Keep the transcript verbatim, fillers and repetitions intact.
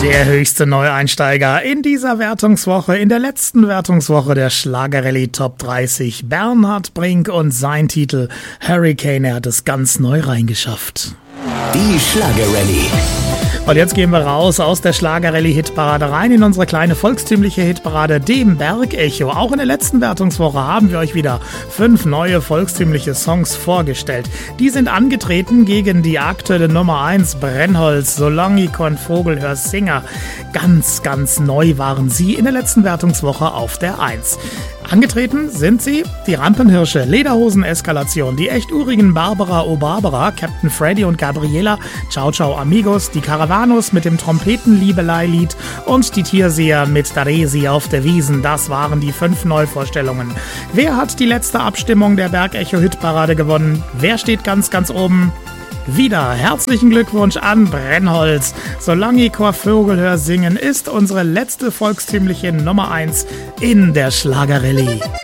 Der höchste Neueinsteiger in dieser Wertungswoche, in der letzten Wertungswoche der Schlagerrallye Top dreißig. Bernhard Brink und sein Titel Hurricane, er hat es ganz neu reingeschafft. Die Schlagerrallye. Und jetzt gehen wir raus aus der Schlagerrallye-Hitparade rein in unsere kleine volkstümliche Hitparade, dem Bergecho. Auch in der letzten Wertungswoche haben wir euch wieder fünf neue volkstümliche Songs vorgestellt. Die sind angetreten gegen die aktuelle Nummer eins Brennholz, Solange ich kon Vogel hör Singer. Ganz, ganz neu waren sie in der letzten Wertungswoche auf der eins. Angetreten sind sie die Rampenhirsche, Lederhosen-Eskalation, die echt urigen Barbara O Barbara, Captain Freddy und Gabriela, Ciao Ciao Amigos, die Caravanos mit dem Trompeten-Liebelei-Lied und die Tierseher mit Daresi auf der Wiesen. Das waren die fünf Neuvorstellungen. Wer hat die letzte Abstimmung der Bergecho-Hitparade gewonnen? Wer steht ganz, ganz oben? Wieder herzlichen Glückwunsch an Brennholz. Solange ich Vogel hör singen ist unsere letzte volkstümliche Nummer eins in der Schlagerrallye.